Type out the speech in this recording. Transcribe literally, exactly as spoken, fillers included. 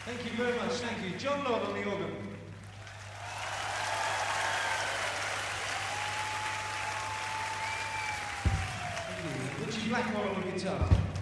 Thank you very much, thank you. John Lord on the organ. Thank you. Richie Blackwell on the guitar.